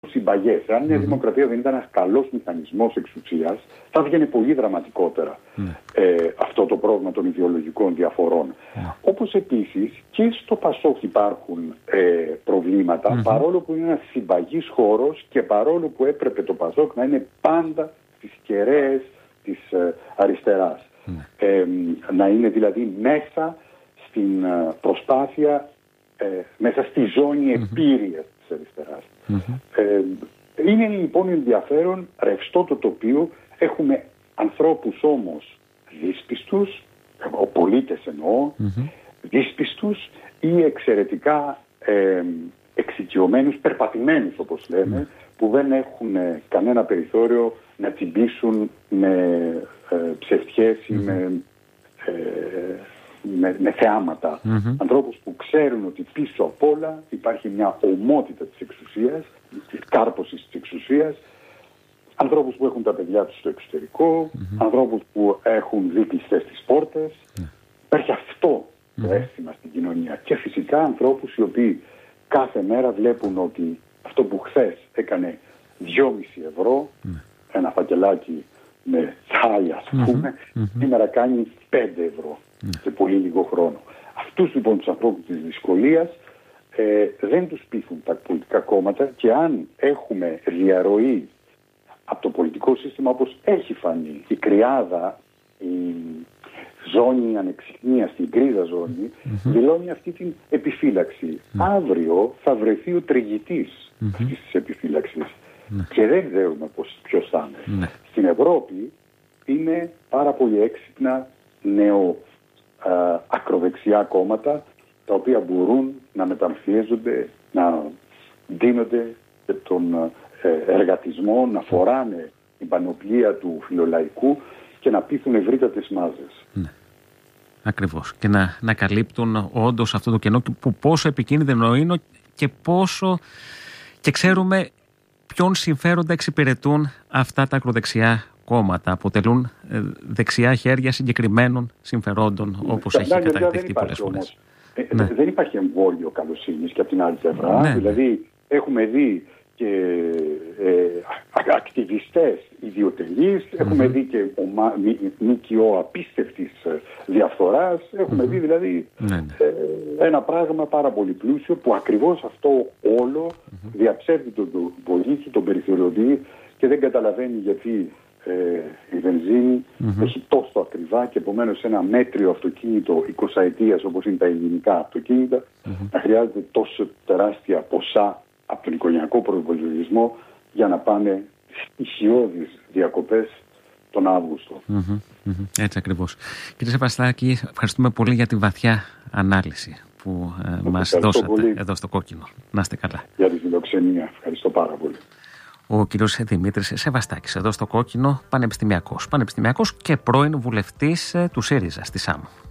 συμπαγές. Αν η Δημοκρατία δεν ήταν ένας καλός μηχανισμός εξουσίας, θα έβγαινε πολύ δραματικότερα αυτό το πρόβλημα των ιδεολογικών διαφορών. Όπως επίσης και στο ΠΑΣΟΚ υπάρχουν προβλήματα, παρόλο που είναι ένας συμπαγής χώρος και παρόλο που έπρεπε το ΠΑΣΟΚ να είναι πάντα στις κεραίες της αριστεράς. Να είναι δηλαδή μέσα στην προσπάθεια, μέσα στη ζώνη επίρρειας της αριστεράς. Είναι λοιπόν ενδιαφέρον, ρευστό το τοπίο. Έχουμε ανθρώπους όμως δύσπιστους, πολίτες εννοώ, δύσπιστους ή εξαιρετικά εξοικειωμένους, περπατημένους όπως λέμε, που δεν έχουν κανένα περιθώριο να τσιμπήσουν με ψευτιές ή με θεάματα. Ανθρώπους που ξέρουν ότι πίσω απ' όλα υπάρχει μια ομότητα της εξουσίας, της κάρπωσης της εξουσίας, ανθρώπους που έχουν τα παιδιά τους στο εξωτερικό, ανθρώπους που έχουν δει κλειστές τις πόρτες. Υπάρχει αυτό το αίσθημα στην κοινωνία. Και φυσικά ανθρώπους οι οποίοι κάθε μέρα βλέπουν ότι αυτό που χθες έκανε 2,5 ευρώ, ένα φακελάκι με τσάι ας πούμε, σήμερα κάνει 5 ευρώ σε πολύ λίγο χρόνο. Αυτούς λοιπόν τους ανθρώπους της δυσκολίας δεν τους πείθουν τα πολιτικά κόμματα, και αν έχουμε διαρροή από το πολιτικό σύστημα όπως έχει φανεί, η κρυάδα, η ζώνη ανεξιχνίας, την κρίζα ζώνη, δηλώνει αυτή την επιφύλαξη. Αύριο θα βρεθεί ο τριγητής αυτής της επιφύλαξης και δεν ξέρουμε ποιος θα είναι. Στην Ευρώπη είναι πάρα πολύ έξυπνα ακροδεξιά κόμματα, τα οποία μπορούν να μεταμφιέζονται, να δίνονται και τον εργατισμό, να φοράνε την πανοπλία του φιλολαϊκού και να πείθουν ευρύτατες μάζες. Ακριβώς. Και να καλύπτουν όντως αυτό το κενό, που πόσο επικίνδυνο είναι και πόσο, και ξέρουμε ποιον συμφέροντα εξυπηρετούν αυτά τα ακροδεξιά κόμματα. Αποτελούν δεξιά χέρια συγκεκριμένων συμφερόντων, όπως έχει καταδειχθεί πολλές φορές. Δεν υπάρχει εμβόλιο καλοσύνης και από την άλλη πλευρά. Δηλαδή έχουμε δει και ακτιβιστές ιδιωτελείς, έχουμε δει και ΜΚΟ απίστευτης διαφθοράς, έχουμε δει δηλαδή ένα πράγμα πάρα πολύ πλούσιο, που ακριβώς αυτό όλο διαψεύδει τον πολίτη, τον περιθωριοποιεί και δεν καταλαβαίνει γιατί η βενζίνη έχει τόσο ακριβά, και επομένως ένα μέτριο αυτοκίνητο 20 ετίας όπως είναι τα ελληνικά αυτοκίνητα να χρειάζεται τόσο τεράστια ποσά από τον οικογενειακό προϋπολογισμό για να πάνε ισιώδεις διακοπές τον Αύγουστο. Έτσι ακριβώς. Κύριε Σεβαστάκη, ευχαριστούμε πολύ για τη βαθιά ανάλυση που μας δώσατε πολύ εδώ στο Κόκκινο. Να είστε καλά. Για τη φιλοξενία. Ευχαριστώ πάρα πολύ. Ο κύριος Δημήτρης Σεβαστάκης, εδώ στο Κόκκινο, πανεπιστημιακός και πρώην βουλευτής του ΣΥΡΙΖΑ στη ΣΑΜ.